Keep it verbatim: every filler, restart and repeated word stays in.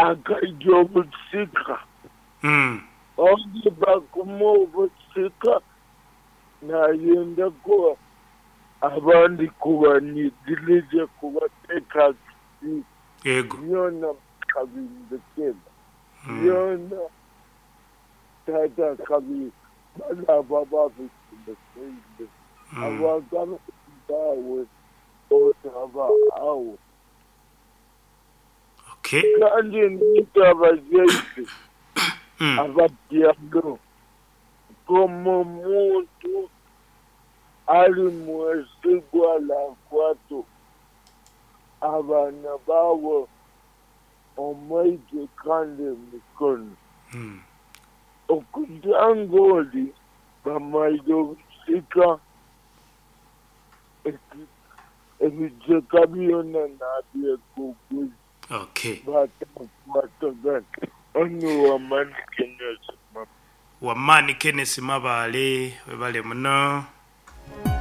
akajobusika Mm. onke bakumobusika nayenda kuba abandi kubanigirije kubateka Yego. yona kabindekela Mm. yona tata kabi balaba babisindekile Mm. abagana dawe otaba awo Okay. kandi nitaba jeisi Mm. abadiablo como muntu ali mwesigwa la kwato abana bawo omaite kandi mikono Mm. okujangoli bamaidobusika ebijeka byona nabyekuguzi Okay. batakwatagana ono wamanikenesi Wamani Kenneth Mabale webale muno.